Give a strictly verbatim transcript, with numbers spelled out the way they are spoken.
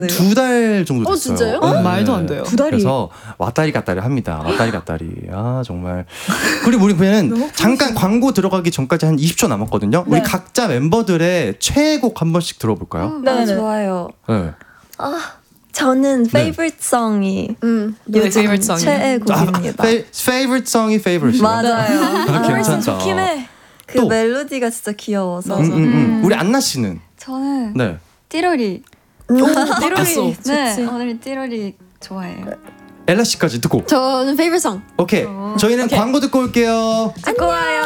두 달 정도 됐어요. 어, 진짜요? 네. 어? 말도 안 돼요. 두 달이. 그래서 왔다리 갔다리 합니다. 왔다리 갔다리. 아 정말. 그리고 우리 그러면 잠깐 광고 들어가기 전까지 한 이십 초 남았거든요. 네. 우리 각자 멤버들의 최애곡 한 번씩 들어볼까요? 아, 네네. 좋아요. 네. 아, 저는 favorite song이 음. 너의 요즘 favorite song이? 최애곡입니다. 아, 페, favorite song이 favorite이요. 맞아요. 아, 괜찮다. 좋긴 해. 그 또. 멜로디가 진짜 귀여워서. 음, 음, 음. 우리 안나 씨는? 저는 네. 띠로리. 바꿨어. 네, 오늘 띠로리 좋아해요. 엘라 씨까지 듣고. 저는 favorite song. 오케이. 저희는 광고 듣고 올게요. 듣고 와요.